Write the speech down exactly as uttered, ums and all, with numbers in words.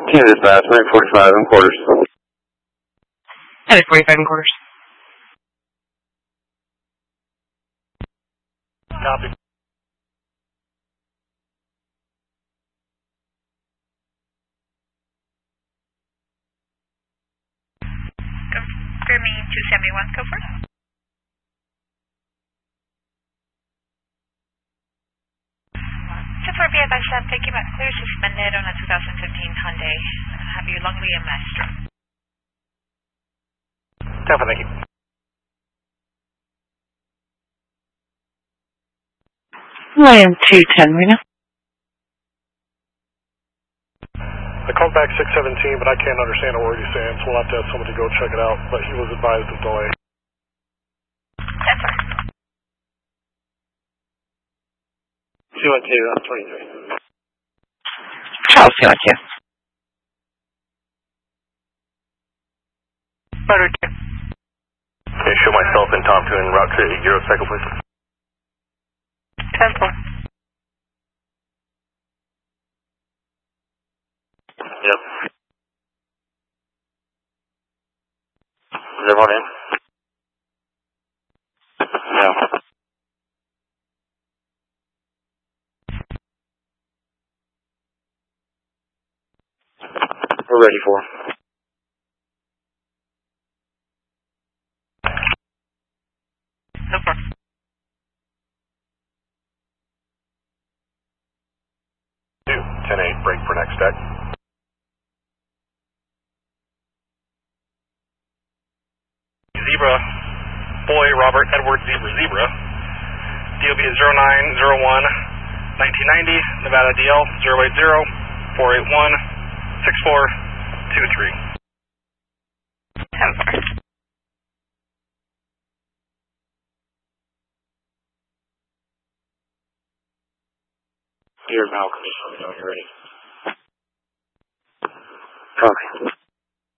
Kansas Bass, nine forty-five and quarters. nine forty-five and quarters. Copy. Confirming two seventy-one, go for it. two four V F X, thank you, but clear suspended on a two thousand fifteen Hyundai. Have you Longley and Master? Copy, thank you. I am two ten right now. I called back six seventeen, but I can't understand a word he's saying, so we'll have to have somebody go check it out, but he was advised of delay. That's all right. two one two, I'm twenty-three. Charles, two one two. Better two. Okay, show myself and Tom to en route to Euro Cycle, please. ten four. Yep. Is everyone in? No. We're ready for him. No problem. Two, ten eight, break for next deck. Zebra, boy, Robert Edward Zebra Zebra. D O B is zero nine zero one nineteen ninety, Nevada D L zero eight zero four eight one six four two three. ten four. You're Malcolm, so you're ready. Copy.